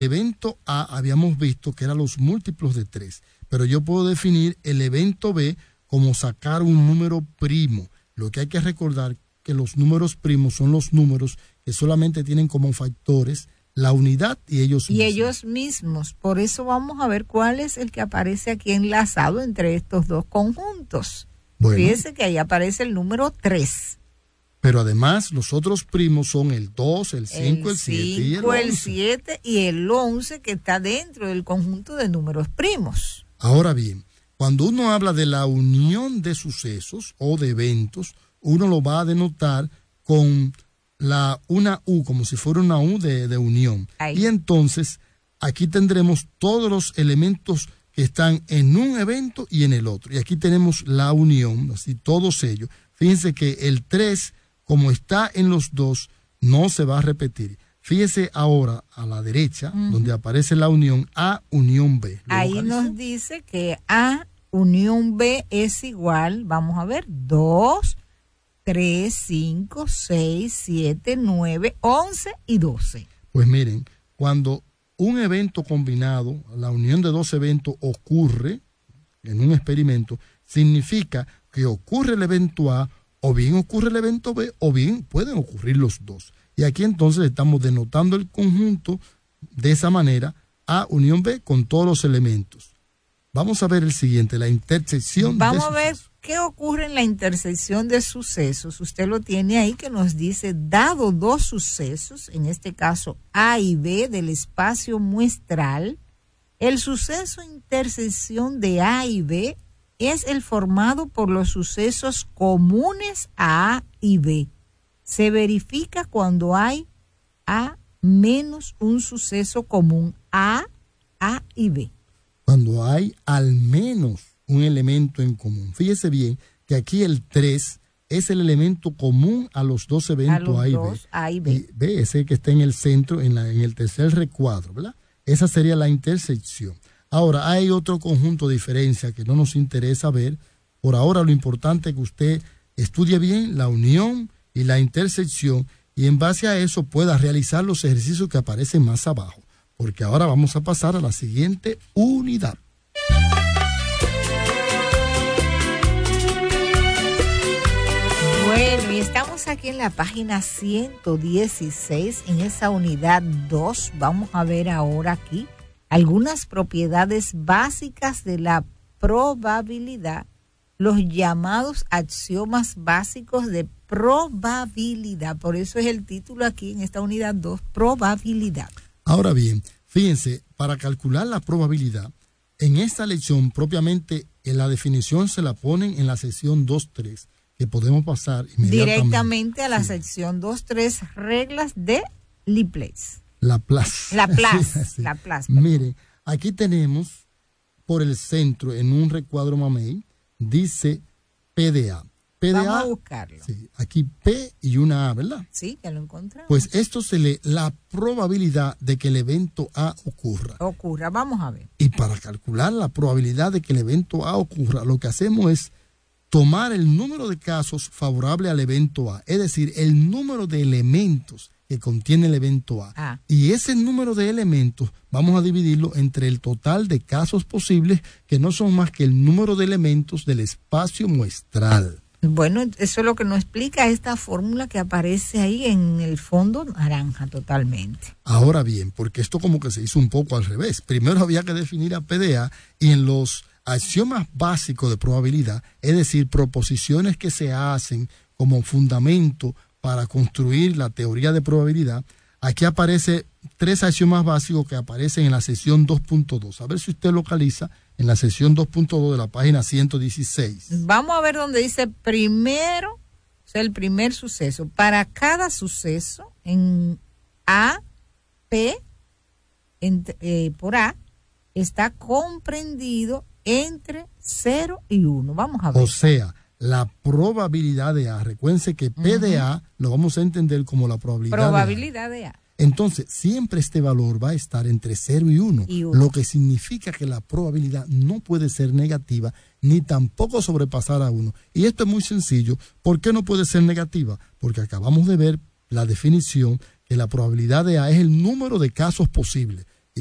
evento A habíamos visto que eran los múltiplos de 3, pero yo puedo definir el evento B como sacar un número primo. Lo que hay que recordar que los números primos son los números que solamente tienen como factores la unidad y ellos mismos. Por eso vamos a ver cuál es el que aparece aquí enlazado entre estos dos conjuntos. Bueno, fíjese que ahí aparece el número 3. Pero además los otros primos son el 2, el 5, el 7 y el 11. El 7 y el 11 que está dentro del conjunto de números primos. Ahora bien, cuando uno habla de la unión de sucesos o de eventos, uno lo va a denotar con una U, como si fuera una U de unión. Ahí. Y entonces aquí tendremos todos los elementos que están en un evento y en el otro. Y aquí tenemos la unión, así todos ellos. Fíjense que el 3, como está en los dos, no se va a repetir. Fíjese ahora a la derecha, donde aparece la unión A unión B. Ahí nos dice que A unión B es igual, vamos a ver, 2, 3, 5, 6, 7, 9, 11 y 12. Pues miren, cuando un evento combinado, la unión de dos eventos ocurre en un experimento, significa que ocurre el evento A, o bien ocurre el evento B, o bien pueden ocurrir los dos. Y aquí entonces estamos denotando el conjunto de esa manera, A unión B, con todos los elementos. Vamos a ver el siguiente, la intersección de sucesos. Vamos a ver qué ocurre en la intersección de sucesos. Usted lo tiene ahí que nos dice, dado dos sucesos, en este caso A y B del espacio muestral, el suceso intersección de A y B es el formado por los sucesos comunes a A y B. Se verifica cuando hay A menos un suceso común A y B. Cuando hay al menos un elemento en común. Fíjese bien que aquí el 3 es el elemento común a los dos eventos A y B. Y B, ese que está en el centro, en el tercer recuadro, ¿verdad? Esa sería la intersección. Ahora, hay otro conjunto de diferencias que no nos interesa ver. Por ahora, lo importante es que usted estudie bien la unión y la intersección y en base a eso pueda realizar los ejercicios que aparecen más abajo. Porque ahora vamos a pasar a la siguiente unidad. Bueno, y estamos aquí en la página 116, en esa unidad 2. Vamos a ver ahora aquí algunas propiedades básicas de la probabilidad, los llamados axiomas básicos de probabilidad. Por eso es el título aquí en esta unidad 2, probabilidad. Ahora bien, fíjense, para calcular la probabilidad, en esta lección propiamente en la definición se la ponen en la sección 2.3, que podemos pasar inmediatamente. Directamente a la sección 2.3, reglas de Laplace. Laplace. Sí. Miren, aquí tenemos por el centro, en un recuadro mamey, dice PDA. Vamos a buscarlo. Sí, aquí P y una A, ¿verdad? Sí, ya lo encontramos. Pues esto se lee la probabilidad de que el evento A ocurra. Vamos a ver. Y para calcular la probabilidad de que el evento A ocurra, lo que hacemos es tomar el número de casos favorable al evento A, es decir, el número de elementos que contiene el evento A. Y ese número de elementos vamos a dividirlo entre el total de casos posibles, que no son más que el número de elementos del espacio muestral. Bueno, eso es lo que nos explica esta fórmula que aparece ahí en el fondo naranja totalmente. Ahora bien, porque esto como que se hizo un poco al revés. Primero había que definir a PDA y en los axiomas básicos de probabilidad, es decir, proposiciones que se hacen como fundamento para construir la teoría de probabilidad, aquí aparece 3 axiomas básicos que aparecen en la sección 2.2. A ver si usted localiza en la sección 2.2 de la página 116. Vamos a ver donde dice primero, o sea, el primer suceso. Para cada suceso, en A, P, por A, está comprendido entre 0 y 1. Vamos a ver. O sea, la probabilidad de A. Recuérdense que P de A lo vamos a entender como la probabilidad de A. Entonces, siempre este valor va a estar entre 0 y 1, lo que significa que la probabilidad no puede ser negativa ni tampoco sobrepasar a 1. Y esto es muy sencillo. ¿Por qué no puede ser negativa? Porque acabamos de ver la definición que la probabilidad de A es el número de casos posibles.